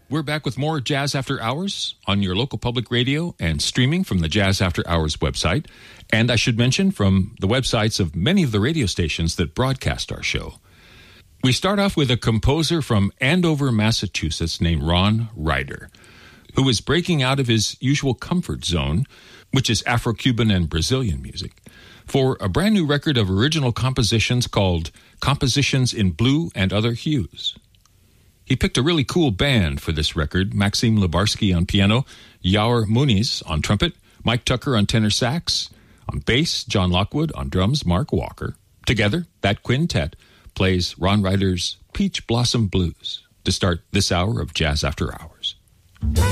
We're back with more Jazz After Hours on your local public radio and streaming from the Jazz After Hours website. And I should mention from the websites of many of the radio stations that broadcast our show. We start off with a composer from Andover, Massachusetts named Ron Ryder, who is breaking out of his usual comfort zone, which is Afro-Cuban and Brazilian music, for a brand new record of original compositions called Compositions in Blue and Other Hues. He picked a really cool band for this record: Maxim Lubarsky on piano, Yair Muniz on trumpet, Mike Tucker on tenor sax, on bass, John Lockwood, on drums, Mark Walker. Together, that quintet plays Ron Ryder's Peach Blossom Blues to start this hour of Jazz After Hours.